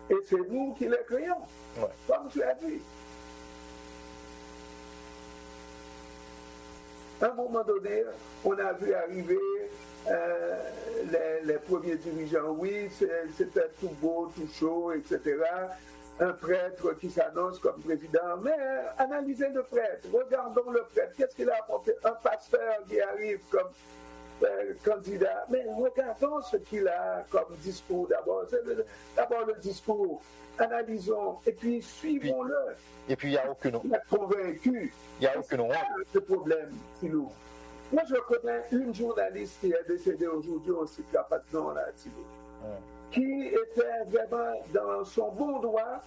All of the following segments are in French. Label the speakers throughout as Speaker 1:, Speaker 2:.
Speaker 1: Et c'est nous qui les créons, comme tu as dit. À un moment donné, on a vu arriver les premiers dirigeants. Oui, c'était tout beau, tout chaud, etc. Un prêtre qui s'annonce comme président. Mais analysez le prêtre, regardons le prêtre. Qu'est-ce qu'il a apporté? Un pasteur qui arrive comme candidat. Mais regardons ce qu'il a comme discours d'abord. D'abord le discours. Analysons et puis suivons-le.
Speaker 2: Et puis il n'y a aucune honte.
Speaker 1: Convaincu.
Speaker 2: Il n'y a aucune honte.
Speaker 1: C'est le problème, Thilo. Moi, je connais une journaliste qui est décédée aujourd'hui aussi, qui n'a pas de nom là, Thilo, qui était vraiment dans son bon droit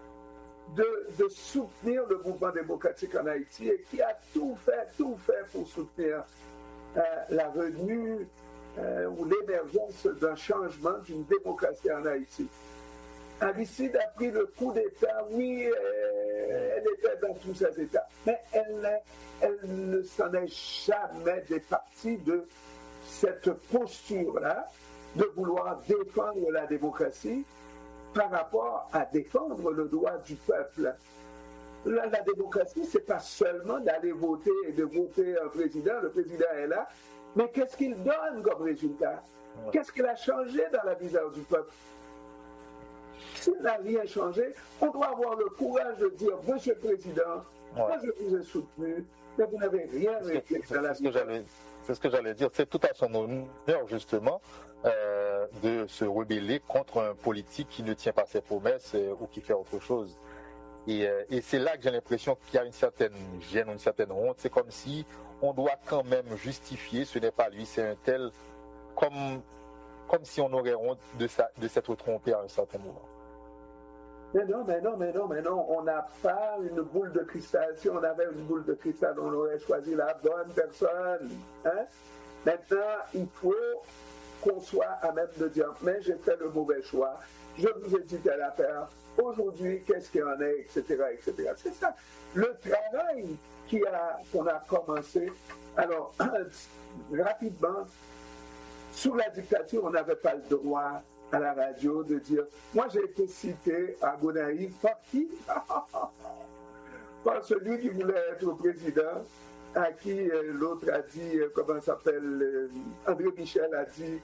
Speaker 1: de soutenir le mouvement démocratique en Haïti et qui a tout fait pour soutenir la venue ou l'émergence d'un changement, d'une démocratie en Haïti. Aristide a pris le coup d'État, oui, elle était dans tous ces États, mais elle ne s'en est jamais départie de cette posture-là de vouloir défendre la démocratie par rapport à défendre le droit du peuple. La démocratie, ce n'est pas seulement d'aller voter et de voter un président, le président est là, mais qu'est-ce qu'il donne comme résultat? Qu'est-ce qu'il a changé dans la misère du peuple? S'il n'a rien changé, on doit avoir le courage de dire, Monsieur le Président, moi je vous ai soutenu, mais vous n'avez rien réglé dans la vie.
Speaker 2: C'est ce que j'allais dire. C'est tout à son honneur, justement, de se rebeller contre un politique qui ne tient pas ses promesses ou qui fait autre chose. Et c'est là que j'ai l'impression qu'il y a une certaine gêne, une certaine honte. C'est comme si on doit quand même justifier, ce n'est pas lui, c'est un tel, comme si on aurait honte de s'être trompé à un certain moment.
Speaker 1: Mais non, on n'a pas une boule de cristal. Si on avait une boule de cristal, on aurait choisi la bonne personne. Hein? Maintenant, il faut qu'on soit à même de dire, mais j'ai fait le mauvais choix, je vous ai dit telle affaire, aujourd'hui, qu'est-ce qu'il y en est, etc., etc. C'est ça, le travail qu'on a commencé. Alors, rapidement, sous la dictature, on n'avait pas le droit à la radio de dire, moi j'ai été cité à Gonaïves par qui? Par celui qui voulait être président, à qui l'autre a dit, comment ça s'appelle, André Michel a dit,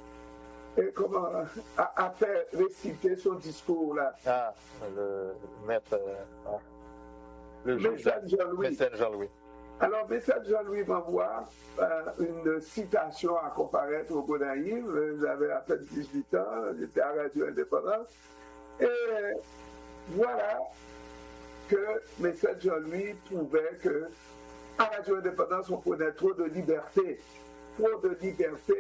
Speaker 1: a fait réciter son discours là.
Speaker 2: Ah, le maître, le juge Jean-Louis.
Speaker 1: Alors, Message Jean-Louis m'envoie une citation à comparaître au Gonaïves. J'avais à peine 18 ans, j'étais à Radio Indépendance. Et voilà que Message Jean-Louis trouvait que à Radio Indépendance, on prenait trop de liberté. Trop de liberté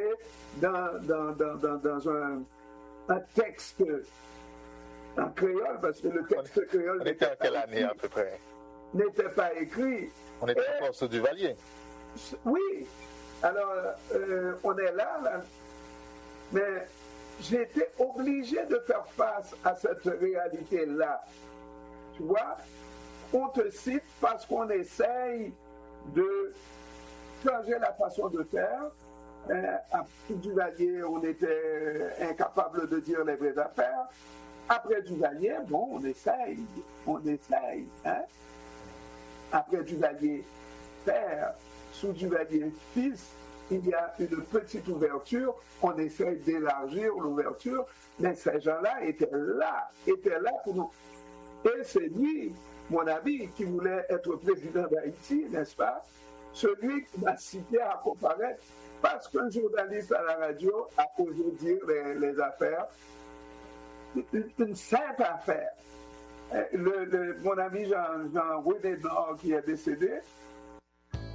Speaker 1: dans un texte en créole, parce que le texte créole
Speaker 2: on était à quelle année à peu près?
Speaker 1: N'était pas écrit.
Speaker 2: On était encore sous Duvalier.
Speaker 1: Oui. Alors, on est là, mais j'ai été obligé de faire face à cette réalité-là. Tu vois, on te cite parce qu'on essaye de changer la façon de faire. À Duvalier, on était incapable de dire les vraies affaires. Après Duvalier, bon, on essaye, hein. Après Duvalier père, sous Duvalier fils, il y a une petite ouverture, on essaie d'élargir l'ouverture, mais ces gens-là étaient là pour nous. Et c'est lui, mon ami, qui voulait être président d'Haïti, n'est-ce pas? Celui qui m'a cité à comparaître, parce qu'un journaliste à la radio a osé dire les affaires, une simple affaire. Mon ami Jean-René Nord qui est décédé,